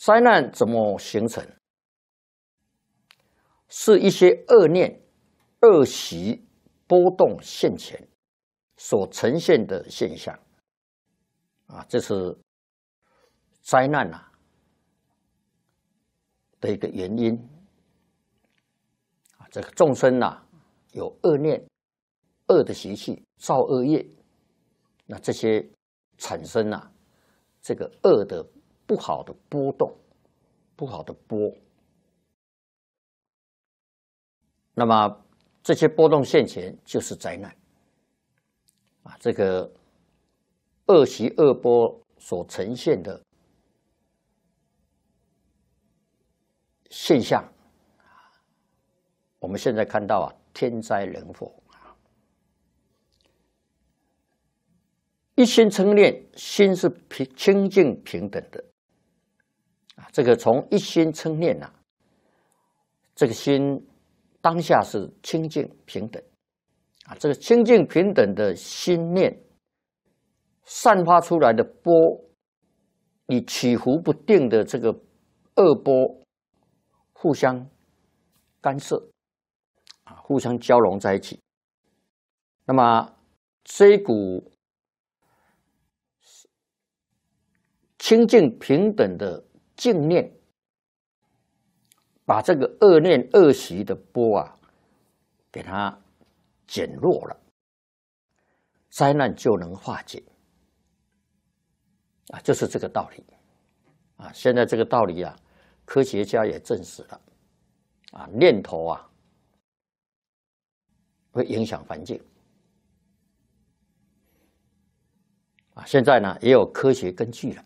灾难怎么形成？是一些恶念、恶习波动现前所呈现的现象这是灾难的一个原因这个众生有恶念、恶的习气、造恶业，那这些产生这个恶的不好的波动、不好的波。那么这些波动现前就是灾难这个恶习恶波所呈现的现象我们现在看到天灾人祸一心称念，心是清净平等的这个从一心称念这个心当下是清净平等这个清净平等的心念散发出来的波，与起伏不定的这个恶波互相干涉互相交融在一起。那么这一股清净平等的净念，把这个恶念恶习的波给它减弱了，灾难就能化解就是这个道理现在这个道理科学家也证实了念头会影响环境现在呢也有科学根据了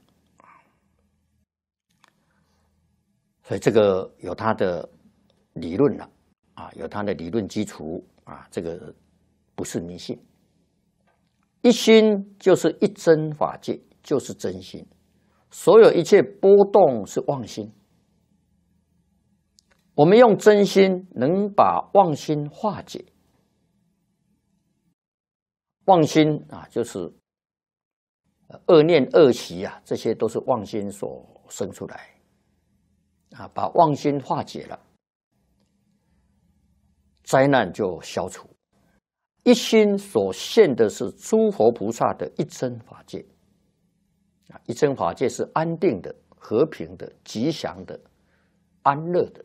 所以这个有它的理论了有它的理论基础这个不是迷信。一心就是一真法界，就是真心，所有一切波动是妄心。我们用真心能把妄心化解。妄心就是恶念恶习这些都是妄心所生出来把妄心化解了，灾难就消除。一心所现的是诸佛菩萨的一真法界一真法界是安定的、和平的、吉祥的、安乐的，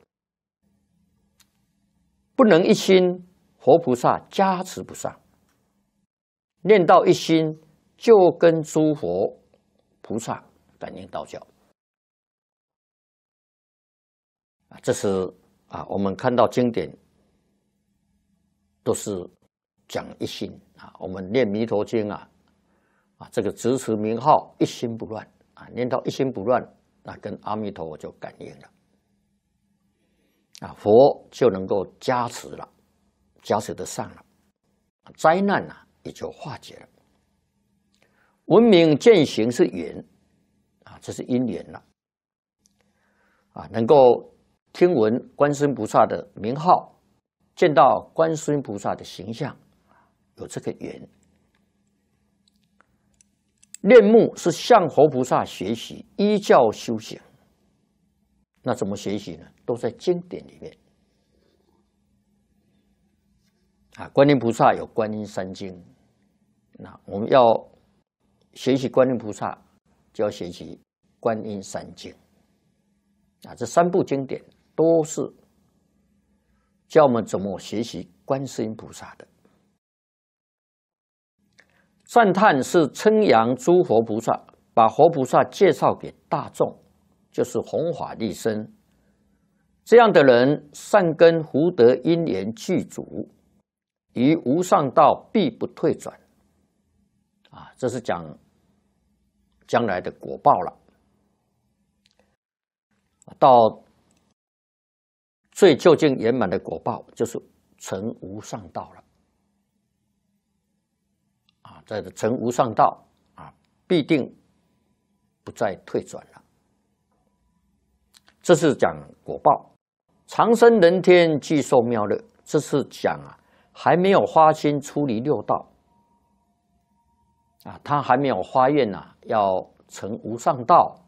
不能一心，佛菩萨加持不上。念到一心，就跟诸佛菩萨感应道交这是我们看到经典都是讲一心我们念弥陀经这个执持名号一心不乱念到一心不乱，那跟阿弥陀佛就感应了佛就能够加持了，加持得上了，灾难也就化解了。闻名见行是缘这是因缘了能够听闻观世音菩萨的名号，见到观世音菩萨的形象，有这个缘。念目是向佛菩萨学习，依教修行。那怎么学习呢？都在经典里面观音菩萨有观音三经，那我们要学习观音菩萨，就要学习观音三经这三部经典都是教我们怎么学习观世音菩萨的。赞叹是称扬诸佛菩萨，把佛菩萨介绍给大众，就是弘法利生。这样的人善根福德因缘具足，于无上道必不退转这是讲将来的果报了。到最究竟圆满的果报，就是成无上道了在成无上道必定不再退转了。这是讲果报。长生人天具受妙乐，这是讲还没有发心出离六道他还没有发愿要成无上道，